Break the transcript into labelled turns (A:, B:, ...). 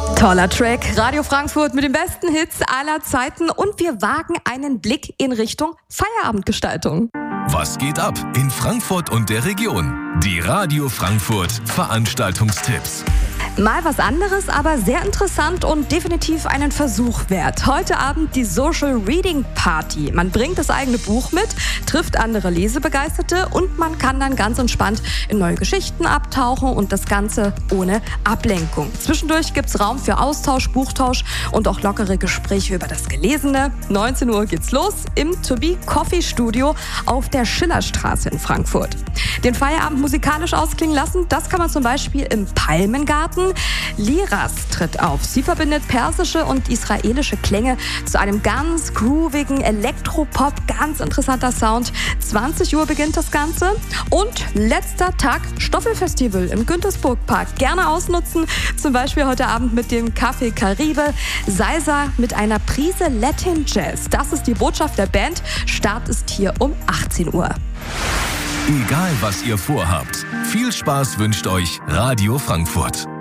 A: Toller Track, Radio Frankfurt mit den besten Hits aller Zeiten und wir wagen einen Blick in Richtung Feierabendgestaltung.
B: Was geht ab in Frankfurt und der Region? Die Radio Frankfurt Veranstaltungstipps.
A: Mal was anderes, aber sehr interessant und definitiv einen Versuch wert. Heute Abend die Social Reading Party. Man bringt das eigene Buch mit, trifft andere Lesebegeisterte und man kann dann ganz entspannt in neue Geschichten abtauchen und das Ganze ohne Ablenkung. Zwischendurch gibt's Raum für Austausch, Buchtausch und auch lockere Gespräche über das Gelesene. 19 Uhr geht's los im To Be Coffee Studio auf der Schillerstraße in Frankfurt. Den Feierabend musikalisch ausklingen lassen, das kann man zum Beispiel im Palmengarten. Liras tritt auf. Sie verbindet persische und israelische Klänge zu einem ganz groovigen Elektropop. Ganz interessanter Sound. 20 Uhr beginnt das Ganze. Und letzter Tag Stoffelfestival im Güntersburg-Park. Gerne ausnutzen. Zum Beispiel heute Abend mit dem Café Caribe. Salsa mit einer Prise Latin Jazz. Das ist die Botschaft der Band. Start ist hier um 18 Uhr.
B: Egal was ihr vorhabt, viel Spaß wünscht euch Radio Frankfurt.